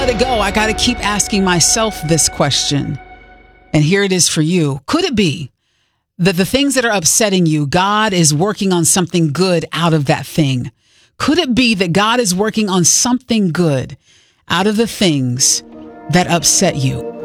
let it go, I got to keep asking myself this question. And here it is for you. Could it be that the things that are upsetting you, God is working on something good out of that thing? Could it be that God is working on something good out of the things that upset you?